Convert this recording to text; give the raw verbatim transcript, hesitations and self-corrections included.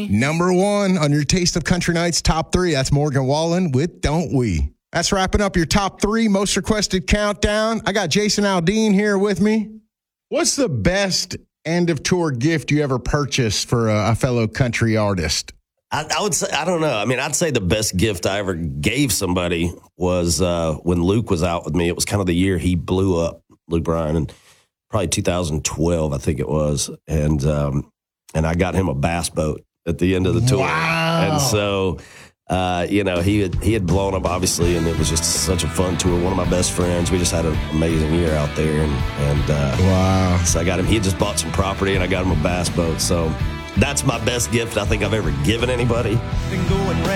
Number one on your Taste of Country Nights top three. That's Morgan Wallen with Don't We. That's wrapping up your top three most requested countdown. I got Jason Aldean here with me. What's the best end of tour gift you ever purchased for a, a fellow country artist? I, I would say, I don't know. I mean, I'd say the best gift I ever gave somebody was uh, when Luke was out with me. It was kind of the year he blew up, Luke Bryan, and probably two thousand twelve, I think it was. And um, and I got him a bass boat at the end of the tour. Wow. And so, uh, you know, he had, he had blown up, obviously, and it was just such a fun tour. One of my best friends. We just had an amazing year out there. And, and uh, wow. So I got him. He had just bought some property, and I got him a bass boat. So that's my best gift I think I've ever given anybody. Been going